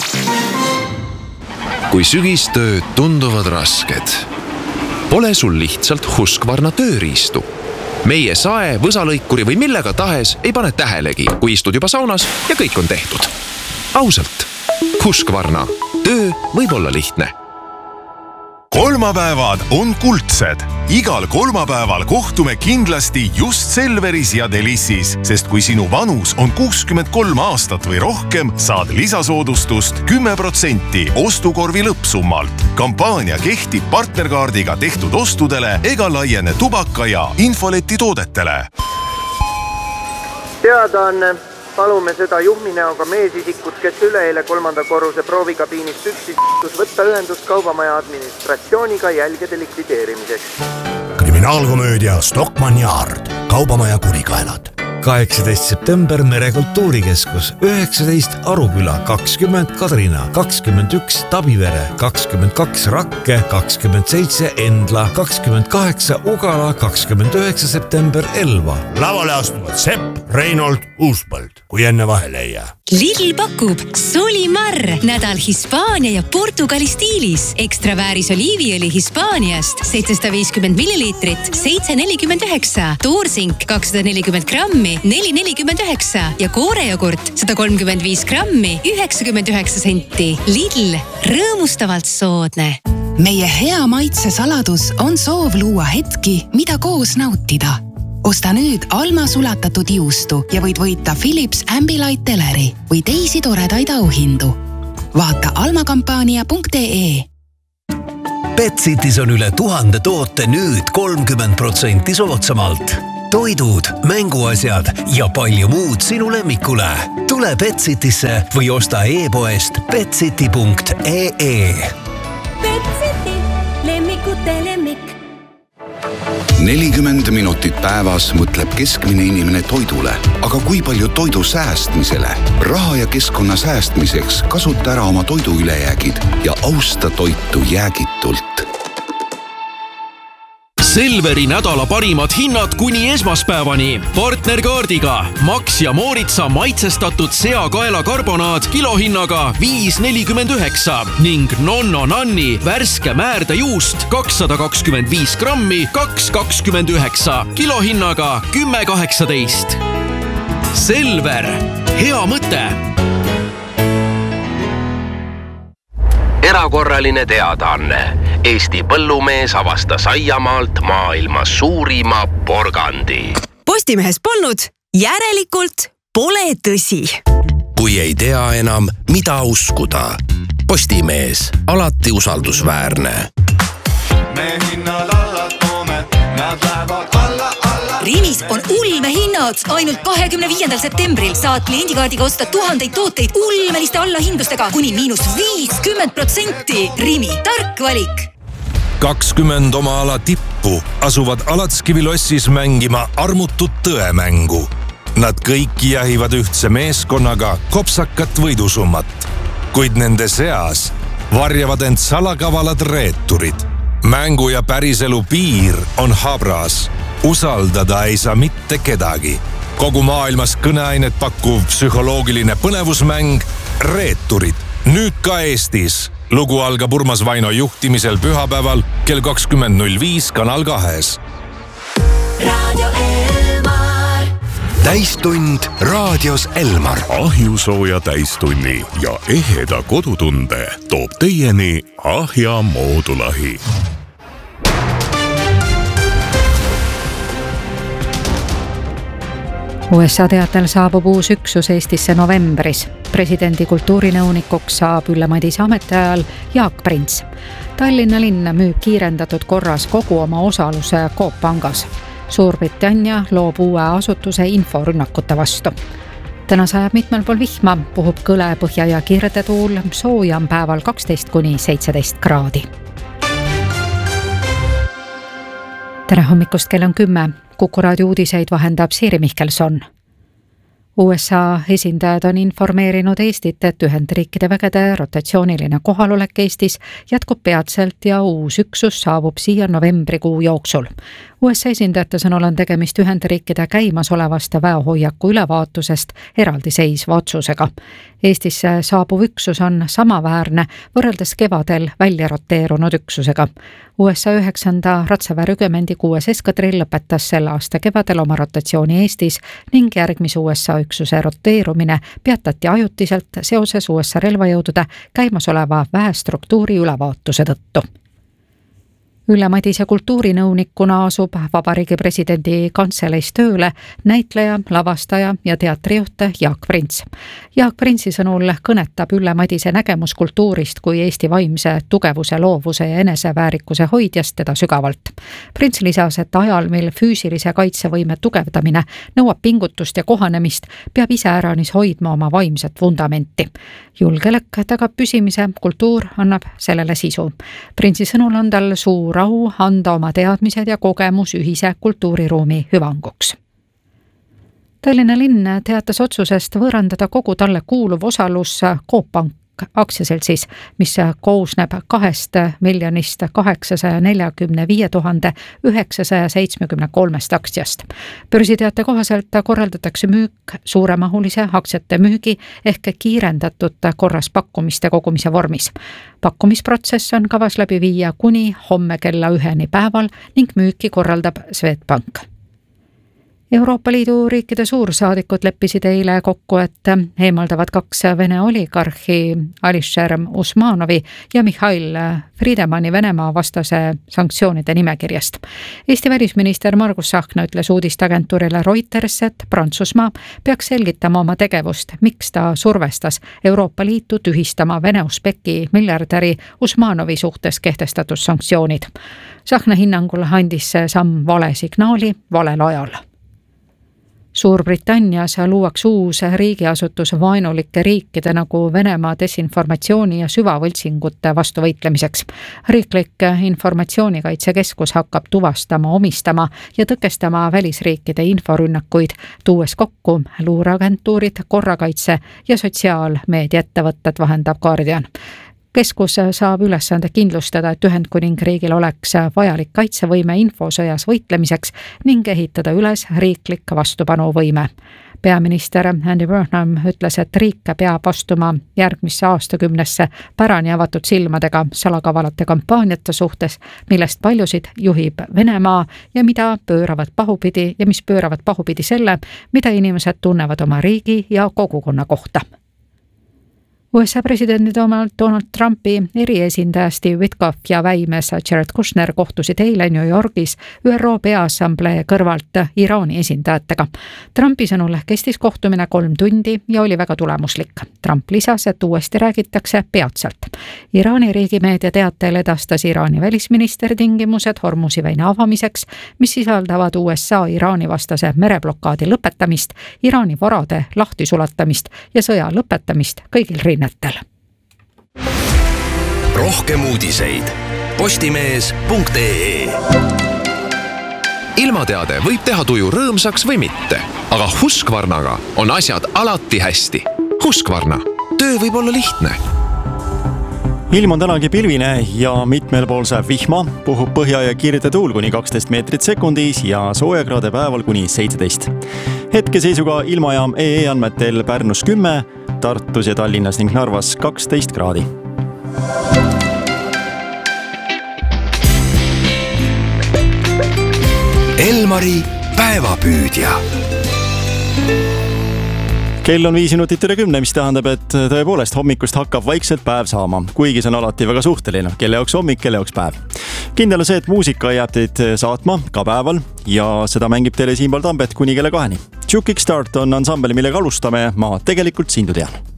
Kui sügistööd tunduvad rasked, pole sul lihtsalt Husqvarna tööriistu. Meie sae, võsalõikuri või millega tahes ei pane tähelegi, kui istud juba saunas ja kõik on tehtud. Ausalt, Husqvarna. Töö võib olla lihtne. Kolmapäevad on kuldsed. Igal kolmapäeval kohtume kindlasti just Selveris ja Delissis, sest kui sinu vanus on 63 aastat või rohkem, saad lisasoodustust 10% ostukorvi lõppsummalt. Kampaania kehtib partnerkaardiga tehtud ostudele ega laiene tubaka ja infoleti toodetele. Teadaanne. Palume seda juhminäoga meesisikut, kes üleeile 3. korruse proovikabiinist üksis võtta ühendust kaubamaja administratsiooniga jälgede likvideerimiseks. Kriminaalkomöödia Stockmann Yard, kaubamaja kurikaelad. 18. september Merekultuurikeskus, 19 Aruküla, 20 Kadrina, 21 Tabivere, 22 Rakke, 27 Endla, 28 Ugala, 29 september Elva. Lavale astuvad Sepp, Reinhold, Uuspõld, kui enne vahele ei jää. Lidl pakub Solimar, nädal Hispaania ja Portugali stiilis. Ekstra vääris oliiviõli Hispaaniast 750 milliliitrit, 7,49. Toorsink 240 grammi, 4,49 ja koorejogurt 135 grammi, 99 senti. Lidl, rõõmustavalt soodne. Meie hea maitse saladus on soov luua hetki, mida koos nautida. Osta nüüd Alma sulatatud juustu ja võid võita Philips Ambilight teleri või teisi toredaid auhindu. Vaata almakampaania.ee. Betsitis on üle 1000 toote nüüd 30% soodsamalt. Toidud, mänguasjad ja palju muud sinu lemmikule. Tule Betsitisse või osta e-poest betsiti.ee. Betsiti, lemmikute lemmik. 40 minutit päevas mõtleb keskmine inimene toidule, aga kui palju toidu säästmisele? Raha ja keskkonna säästmiseks kasuta ära oma toidu ülejäägid ja austa toitu jäägitult. Selveri nädala parimad hinnad kuni esmaspäevani. Partnerkaardiga Max ja Mooritsa maitsestatud seakaela karbonaad kilohinnaga 5,49 ning Nonno Nanni värske määrdejuust 225 grammi 2,29 kilohinnaga 10,18. Selver, hea mõte! Erakorraline teadaanne. Eesti põllumees avastas aiamaalt maailma suurima porgandi. Postimehes polnud, järelikult pole tõsi. Kui ei tea enam, mida uskuda. Postimees, alati usaldusväärne. Me hinnad alla toome, nad lähevad alla. Rimis on ulmehinnad. Ainult 25. septembril saad kliendikaardiga osta 1000 tooteid ulmeliste allahindlustega kuni -50%. Rimi, tark valik. 20 oma ala tippu asuvad Alatskivilossis mängima armutut tõemängu. Nad kõik jahivad ühtse meeskonnaga kopsakat võidusummat. Kuid nende seas varjavad end salakavalad reeturid. Mängu ja päriselu piir on habras. Usaldada ei saa mitte kedagi. Kogu maailmas kõneainet pakkuv psühholoogiline põnevusmäng Reeturid. Nüüd ka Eestis. Lugu algab Urmas Vaino juhtimisel pühapäeval kell 20.05 Kanal 2. Radio Elmar. Täistund raadios Elmar. Ahjusooja täistunni ja eheda kodutunde toob teieni Ahja moodulahi. USA teatel saabub uus üksus Eestisse novembris. Presidendi kultuurinõunikuks saab Ülle Madise ametiajal Jaak Prints. Tallinna linn müüb kiirendatud korras kogu oma osaluse Coop Pangas. Suurbritannia loob uue asutuse inforünnakute vastu. Täna sajab mitmel pool vihma, puhub kõle põhja ja kirdetuul, sooja on päeval 12–17 kraadi. Tere hommikust, kell on 10. Kuku raadio uudiseid vahendab Siiri Mihkelson. USA esindajad on informeerinud Eestit, et Ühendriikide vägede rotatsiooniline kohalolek Eestis jätkub peatselt ja uus üksus saabub siia novembrikuu jooksul. USA esindajate sõnul on tegemist Ühendriikide käimasolevast väehoiaku ülevaatusest eraldiseisva otsusega. Eestisse saabuv üksus on samaväärne võrreldes kevadel välja roteerunud üksusega. USA 9. ratsaväerügemendi 6. eskadrill lõpetas selle aasta kevadel oma rotatsiooni Eestis ning järgmise USA üksuse roteerumine peatati ajutiselt seoses USA relvajõudude käimasoleva väestruktuuri ülevaatuse tõttu. Ülle Madise kultuurinõunikuna asub Vabariigi presidendi kantseleis tööle näitleja, lavastaja ja teatrijuht Jaak Prints. Jaak Printsi sõnul kõnetab Ülle Madise nägemus kultuurist kui Eesti vaimse tugevuse, loovuse ja eneseväärikuse hoidjast teda sügavalt. Prints lisas, et ajal, mil füüsilise kaitsevõime tugevdamine nõuab pingutust ja kohanemist, peab iseäranis hoidma oma vaimset vundamenti. Julgelek tagab püsimise, kultuur annab sellele sisu. Printsi sõnul on tal suur au anda oma teadmised ja kogemus ühise kultuuriruumi hüvanguks. Tallinna linn teatas otsusest võõrandada kogu talle kuuluv osalus Coop Pank aktsiaseltsis, mis koosneb 2 845 973 aktsiast. Börsiteate kohaselt korraldatakse müük suuremahulise aktsiate müügi ehk kiirendatud korras pakkumiste kogumise vormis. Pakkumisprotsess on kavas läbi viia kuni homme kella 1 päeval ning müüki korraldab Swedbank. Euroopa Liidu riikide suursaadikud leppisid eile kokku, et eemaldavad 2 Vene oligarhi Alisher Usmanovi ja Mihhail Friedemanni Venemaa vastase sanktsioonide nimekirjast. Eesti välisminister Margus Tsahkna ütles uudisteagentuurile Reuters, et Prantsusmaa peaks selgitama oma tegevust, miks ta survestas Euroopa Liitu tühistama Vene Usbeki miljardäri Usmanovi suhtes kehtestatud sanktsioonid. Tsahkna hinnangul andis see samm vale signaali valel ajal. Suurbritannias luuakse uus riigiasutus vaenulike riikide nagu Venemaa desinformatsiooni ja süvavõltsingute vastu võitlemiseks. Riiklik informatsioonikaitsekeskus hakkab tuvastama, omistama ja tõkestama välisriikide inforünnakuid, tuues kokku luureagentuurid, korrakaitse ja sotsiaalmeediaettevõtted, vahendab Guardian. Keskus saab ülesande kindlustada, et Ühendkuningriigil oleks vajalik kaitsevõime infosõjas võitlemiseks ning ehitada üles riiklik vastupanuvõime. Peaminister Andy Burnham ütles, et riik peab astuma järgmisse aastakümnesse pärani avatud silmadega salakavalate kampaaniate suhtes, millest paljusid juhib Venemaa ja mis pööravad pahupidi selle, mida inimesed tunnevad oma riigi ja kogukonna kohta. USA presidendi Donald Trumpi eriesindaja Steve Witkoff ja väimees Jared Kushner kohtusid eile New Yorgis ÜRO Peaassamblee kõrvalt Iraani esindajatega. Trumpi sõnul kestis kohtumine 3 tundi ja oli väga tulemuslik. Trump lisas, et uuesti räägitakse peatselt. Iraani riigimeedia teatel edastas Iraani välisminister tingimused Hormuzi väina avamiseks, mis sisaldavad USA Iraani vastase mereblokaadi lõpetamist, Iraani varade lahtisulatamist ja sõja lõpetamist kõigil rinnetel. Rohkem uudiseid postimees.ee. Ilmateade võib teha tuju rõõmsaks või mitte, aga Husqvarnaga on asjad alati hästi. Husqvarna, töö võib olla lihtne. Ilm on tänagi pilvine ja mitmel pool saab vihma, puhub põhja ja kiirete tuul kuni 12 meetrit sekundis ja soojakraade päeval kuni 17. Hetkeseisuga ilmajaam EE andmetel Pärnus 10, Tartus ja Tallinnas ning Narvas 12 kraadi. Elmari päevapüüdja. Kell on 5 minutit üle 10, mis tähendab, et tõepoolest hommikust hakkab vaikselt päev saama, kuigi see on alati väga suhteline, kelle jaoks hommik, kelle jaoks päev. Kindel on see, et muusika jääb teid saatma ka päeval ja seda mängib teile Siim Tambet kuni kella 2. Juke Kickstart on ansambel, millega alustame, ma tegelikult sindu tean.